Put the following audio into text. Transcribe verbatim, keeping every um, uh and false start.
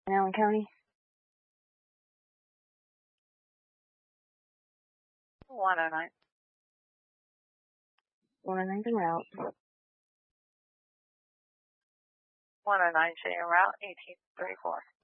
Allen County. one oh nine. one oh nine's en route. one oh nine, stay en route, eighteen thirty-four.